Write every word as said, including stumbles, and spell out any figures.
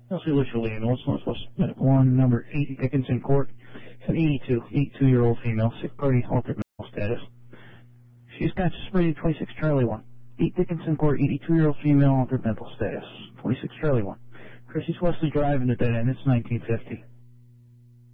Elsie Lucia Lee, Northwest West Medical One, number eighty Dickinson Court, an eighty-two, eighty-two-year-old female, sick party, altered mental status. She's got sprayed twenty-six Charlie one. eight Dickinson Court, eighty-two-year-old female, altered mental status. twenty-six Charlie one. Chrissy's Wesley Drive in the dead end, it's nineteen fifty.